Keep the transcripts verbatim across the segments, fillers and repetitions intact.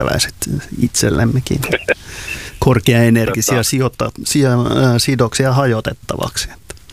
itsellemmekin korkeaenergisiä sijoita, sidoksia hajotettavaksi.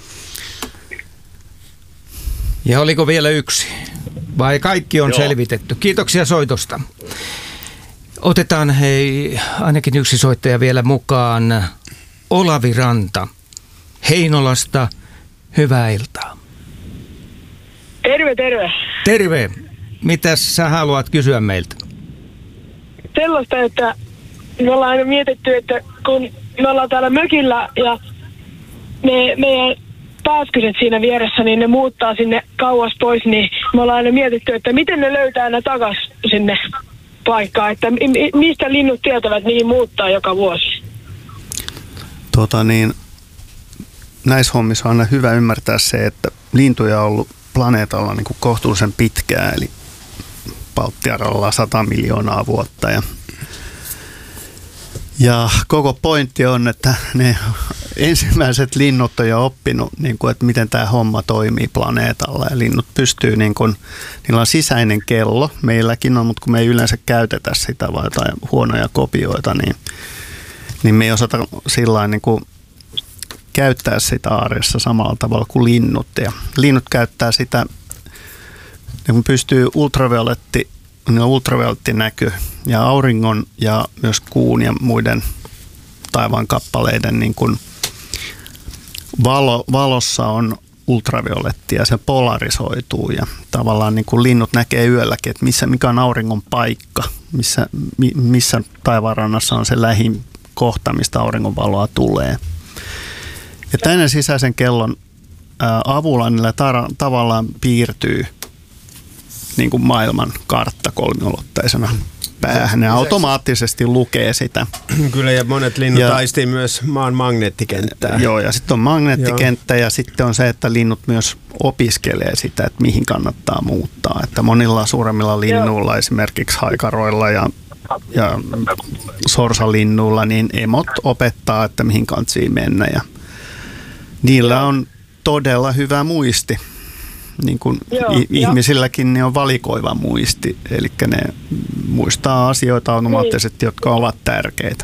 Ja oliko vielä yksi? Vai kaikki on Joo. selvitetty? Kiitoksia soitosta. Otetaan hei, ainakin yksi soittaja vielä mukaan. Olavi Ranta Heinolasta. Hyvää iltaa. Terve, terve. Terve. Mitäs sä haluat kysyä meiltä? Sellaista, että me ollaan aina mietitty, että kun me ollaan täällä mökillä ja me, meidän pääskyset siinä vieressä, niin ne muuttaa sinne kauas pois, niin me ollaan aina mietitty, että miten ne löytää ne takas sinne paikkaan, että mistä linnut tietävät, mihin muuttaa joka vuosi. Tota niin, näissä hommissa on aina hyvä ymmärtää se, että lintuja on ollut planeetalla niin kuin kohtuullisen pitkään, eli Baltiaralla sata miljoonaa vuotta. Ja, ja koko pointti on, että ne ensimmäiset linnut on jo oppinut, niin kuin, että miten tämä homma toimii planeetalla. Ja linnut pystyy, niin kuin, niillä on sisäinen kello, meilläkin on, mutta kun me ei yleensä käytetä sitä vai jotain huonoja kopioita, niin, niin me ei osata sillain niin kuin käyttää sitä arjessa samalla tavalla kuin linnut. Ja linnut käyttää sitä, niin pystyy ultravioletti, niin ultraviolettinäkö ja auringon ja myös kuun ja muiden taivaan kappaleiden niin kuin valo, valossa on ultravioletti ja se polarisoituu ja tavallaan niin kuin linnut näkee yölläkin, että missä, mikä on auringon paikka, missä, missä taivaanrannassa on se lähin kohta, mistä auringonvaloa tulee. Ja tänne sisäisen kellon ää, avulla niillä tar- tavallaan piirtyy niin kuin maailman kartta kolmiulotteisena päähän. Ne automaattisesti lukee sitä. Kyllä, ja monet linnut ja, aistii myös maan magneettikenttää. Joo, ja sitten on magneettikenttä joo. ja sitten on se, että linnut myös opiskelee sitä, että mihin kannattaa muuttaa. Että monilla suuremmilla linnuilla, joo. esimerkiksi haikaroilla ja, ja sorsalinnuilla, niin emot opettaa, että mihin kantsiin mennä ja niillä on todella hyvä muisti. Niin kuin Joo, ihmisilläkin niin on valikoiva muisti, eli ne muistaa asioita automaattisesti, niin. jotka ovat tärkeitä.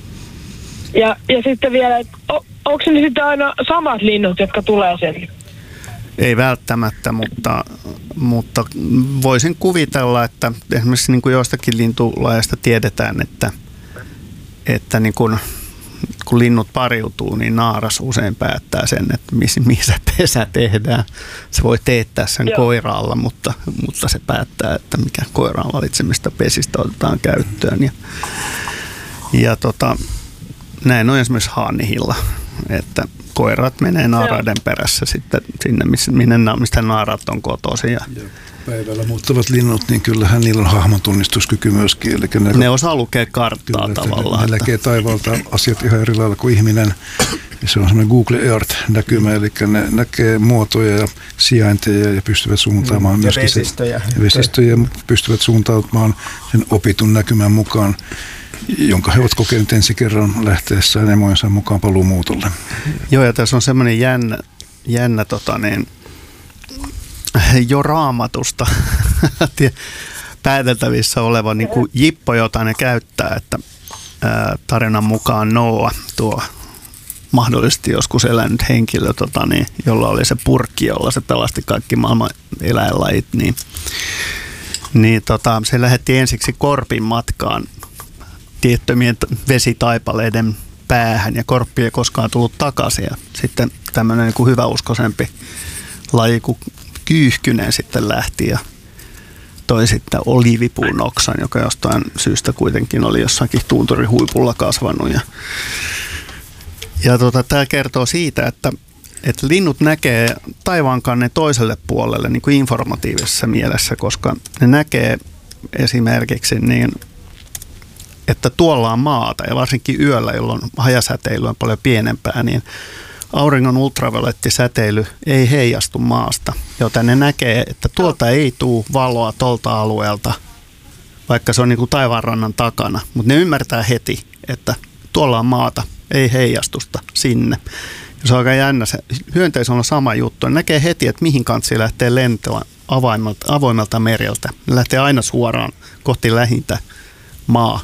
Ja, ja sitten vielä, o, onko ne sitten aina samat linnut, jotka tulee sen? Ei välttämättä, mutta, mutta voisin kuvitella, että esimerkiksi niin kuin joistakin lintulajeista tiedetään, että, että niin kuin kun linnut pariutuu, niin naaras usein päättää sen, että missä pesä tehdään. Se voi teettää sen Joo. koiraalla, mutta, mutta se päättää, että mikä koiran valitsemista pesistä otetaan käyttöön. Ja, ja tota, näin on esimerkiksi haanihilla, että koirat menee naaraiden perässä sitten sinne, minne, mistä naarat on kotoisin. Päivällä muuttavat linnut, niin kyllähän niillä on hahmotunnistuskyky myöskin. Eli ne, ne osaa lukea karttaa kyllä, tavallaan. Ne, ne näkee taivaalta asiat ihan eri lailla kuin ihminen. Ja se on semmoinen Google Earth-näkymä, eli ne näkee muotoja ja sijainteja ja pystyvät suuntaamaan ja myöskin vesistöjä. Se, ja vesistöjä pystyvät suuntautumaan sen opitun näkymän mukaan, jonka he ovat kokeneet ensi kerran lähteessään emojensa mukaan paluumuutolle. Joo, ja tässä on semmoinen jännä, jännä tota niin, jo Raamatusta pääteltävissä oleva niin kuin jippo, jota ne käyttää, että ää, tarinan mukaan Noa, tuo mahdollisesti joskus elänyt henkilö, tota, niin, jolla oli se purkki, jolla se pelasti kaikki maailman eläinlajit, niin, niin tota, se lähetti ensiksi korpin matkaan tiettömien vesitaipaleiden päähän, ja korppi ei koskaan tullut takaisin, ja sitten tämmöinen niin kuin hyväuskoisempi laji kuin Kyyhkynen sitten lähti ja toi sitten oliivipuun oksan, joka jostain syystä kuitenkin oli jossakin tunturihuipulla kasvanut. Ja, ja tota, tämä kertoo siitä, että, että linnut näkee taivaankannen toiselle puolelle niin kuin informatiivisessa mielessä, koska ne näkee esimerkiksi niin, että tuolla on maata ja varsinkin yöllä, jolloin hajasäteily on paljon pienempää, niin auringon ultraviolettisäteily ei heijastu maasta, joten ne näkee, että tuolta ei tule valoa tuolta alueelta, vaikka se on niin kuin taivaanrannan takana. Mutta ne ymmärtää heti, että tuolla on maata, ei heijastusta sinne. Ja se on aika jännä. Se hyönteisellä on sama juttu. Ne näkee heti, että mihin kantsiin lähtee lentoa avoimelta, avoimelta mereltä. Ne lähtee aina suoraan kohti lähintä maa